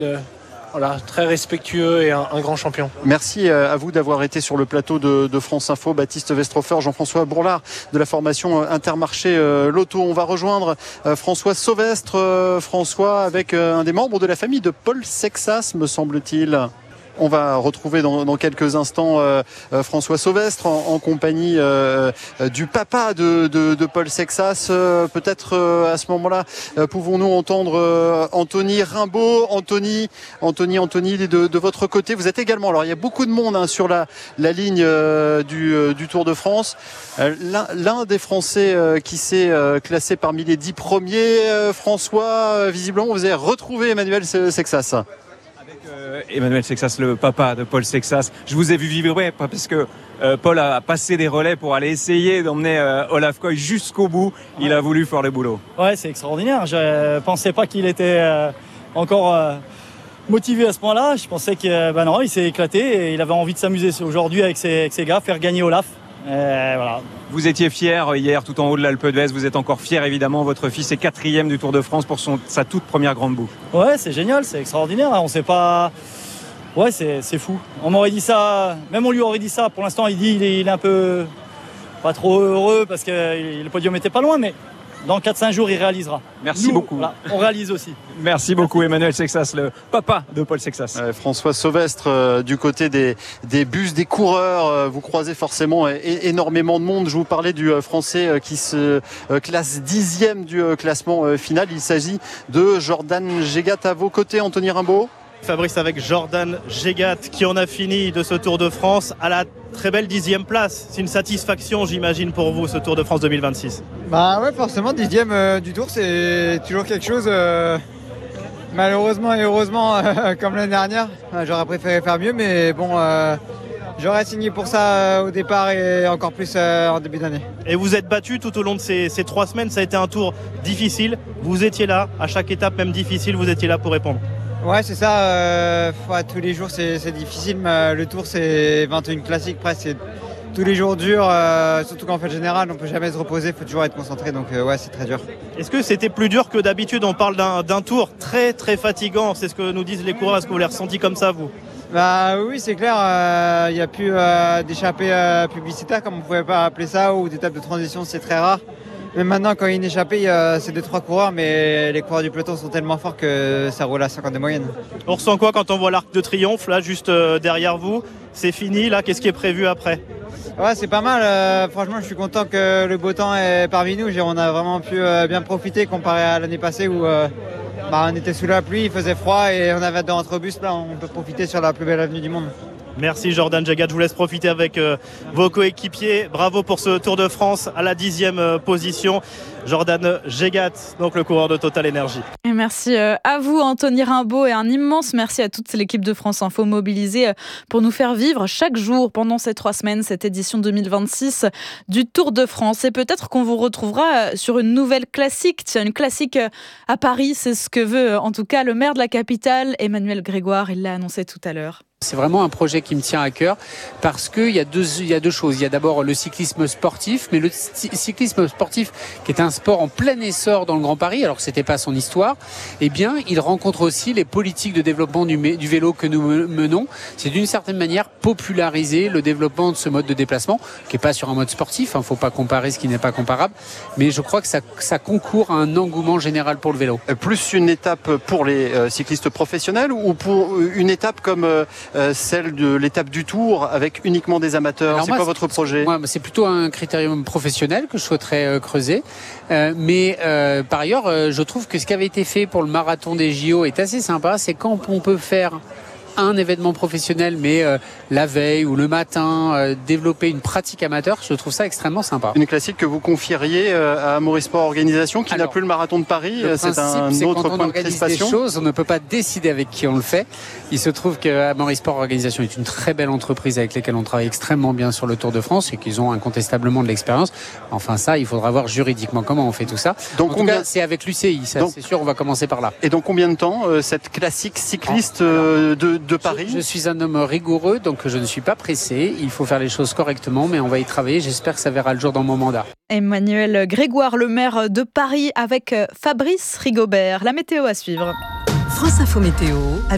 Voilà, très respectueux et un grand champion. Merci à vous d'avoir été sur le plateau de France Info. Baptiste Westrofer, Jean-François Bourlard de la formation Intermarché Loto. On va rejoindre François Sauvestre. François, avec un des membres de la famille de Paul Sexas, me semble-t-il. On va retrouver dans quelques instants François Sauvestre en compagnie du papa de Paul Sexas. Peut-être à ce moment-là, pouvons-nous entendre Anthony Rimbaud. Anthony, de votre côté, vous êtes également. Alors il y a beaucoup de monde sur la ligne du Tour de France. L'un des Français qui s'est classé parmi les 10 premiers, François, visiblement vous avez retrouvé Emmanuel Sexas. Emmanuel Sexas, le papa de Paul Sexas. Je vous ai vu vibrer parce que Paul a passé des relais pour aller essayer d'emmener Olaf Koy jusqu'au bout. Il a voulu faire le boulot. Ouais, c'est extraordinaire. Je pensais pas qu'il était encore motivé à ce point-là. Je pensais que non, il s'est éclaté et il avait envie de s'amuser aujourd'hui avec ses gars, faire gagner Olaf. Voilà. Vous étiez fier hier tout en haut de l'Alpe d'Huez. Vous êtes encore fier évidemment. Votre fils est 4e du Tour de France pour sa toute première grande boucle. Ouais, c'est génial, c'est extraordinaire. On sait pas. Ouais, c'est fou. On m'aurait dit ça, même on lui aurait dit ça. Pour l'instant, il est un peu pas trop heureux parce que le podium était pas loin, mais dans 4-5 jours, il réalisera. Merci beaucoup. Voilà, on réalise aussi. Merci beaucoup Emmanuel Sexas, le papa de Paul Sexas. François Sauvestre, du côté des bus, des coureurs, vous croisez forcément énormément de monde. Je vous parlais du Français qui se classe 10e du classement final. Il s'agit de Jordan Gégat. À vos côtés, Anthony Rimbaud. Fabrice, avec Jordan Gégat qui en a fini de ce Tour de France à la très belle 10e place. C'est une satisfaction, j'imagine, pour vous, ce Tour de France 2026. Bah ouais, forcément, 10e du Tour, c'est toujours quelque chose. Malheureusement et heureusement, comme l'année dernière, j'aurais préféré faire mieux, mais bon, j'aurais signé pour ça au départ et encore plus en début d'année. Et vous êtes battu tout au long de ces 3 semaines. Ça a été un tour difficile. Vous étiez là, à chaque étape, même difficile, vous étiez là pour répondre. Ouais, c'est ça. Tous les jours, c'est difficile. Mais le Tour, c'est 21 classiques presque. C'est tous les jours durs, surtout qu'en fait général, on peut jamais se reposer. Il faut toujours être concentré. Donc ouais, c'est très dur. Est-ce que c'était plus dur que d'habitude? On parle d'un tour très très fatigant. C'est ce que nous disent les coureurs. Est-ce que vous l'avez ressenti comme ça, vous? Bah oui, c'est clair. Il n'y a plus d'échappée publicitaire, comme on pouvait pas appeler ça, ou d'étape de transition, c'est très rare. Mais maintenant, quand il y a une échappée, c'est 2-3 coureurs, mais les coureurs du peloton sont tellement forts que ça roule à 50 de moyenne. On ressent quoi quand on voit l'Arc de Triomphe, là, juste derrière vous? C'est fini, là, qu'est-ce qui est prévu après? Ouais, c'est pas mal. Franchement, je suis content que le beau temps est parmi nous. On a vraiment pu bien profiter comparé à l'année passée où on était sous la pluie, il faisait froid et on avait 2 entre-bus. Là, on peut profiter sur la plus belle avenue du monde. Merci Jordan Gégat, je vous laisse profiter avec vos coéquipiers. Bravo pour ce Tour de France à la 10e position. Jordan Gégat, donc le coureur de Total Energy. Et merci à vous Anthony Rimbaud et un immense merci à toute l'équipe de France Info mobilisée pour nous faire vivre chaque jour pendant ces 3 semaines cette édition 2026 du Tour de France. Et peut-être qu'on vous retrouvera sur une nouvelle classique. Tiens, une classique à Paris, c'est ce que veut en tout cas le maire de la capitale, Emmanuel Grégoire, il l'a annoncé tout à l'heure. C'est vraiment un projet qui me tient à cœur parce qu'il y a deux choses. Il y a d'abord le cyclisme sportif, mais le cyclisme sportif qui est un sport en plein essor dans le Grand Paris, alors que c'était pas son histoire, eh bien, il rencontre aussi les politiques de développement du vélo que nous menons. C'est d'une certaine manière populariser le développement de ce mode de déplacement, qui est pas sur un mode sportif, faut pas comparer ce qui n'est pas comparable, mais je crois que ça concourt à un engouement général pour le vélo. Plus une étape pour les cyclistes professionnels ou pour une étape comme celle de l'étape du Tour avec uniquement des amateurs? Alors c'est quoi votre projet? Moi, c'est plutôt un critérium professionnel que je souhaiterais creuser. Mais par ailleurs, je trouve que ce qui avait été fait pour le marathon des JO est assez sympa. C'est quand on peut faire un événement professionnel, mais la veille ou le matin, développer une pratique amateur, je trouve ça extrêmement sympa. Une classique que vous confieriez à Amaury Sport Organisation, qui n'a plus le marathon de Paris. C'est un autre point de crispation. Des choses, on ne peut pas décider avec qui on le fait. Il se trouve qu'Amaury Sport Organisation est une très belle entreprise avec laquelle on travaille extrêmement bien sur le Tour de France et qu'ils ont incontestablement de l'expérience. Enfin ça, il faudra voir juridiquement comment on fait tout ça. Donc en tout cas, c'est avec l'UCI, ça, c'est sûr, on va commencer par là. Et dans combien de temps cette classique cycliste de Paris? Je suis un homme rigoureux, donc je ne suis pas pressé. Il faut faire les choses correctement, mais on va y travailler. J'espère que ça verra le jour dans mon mandat. Emmanuel Grégoire, le maire de Paris, avec Fabrice Rigobert. La météo à suivre. France Info Météo.